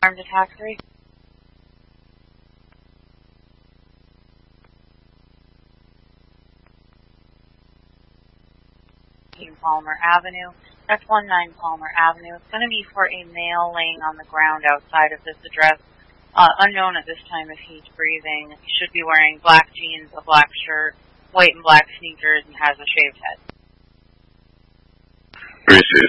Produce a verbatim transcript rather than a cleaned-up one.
Armed attack three. Palmer Avenue. That's one nine Palmer Avenue. It's going to be for a male laying on the ground outside of this address. Uh, unknown at this time if he's breathing. He should be wearing black jeans, a black shirt, white and black sneakers, and has a shaved head. Three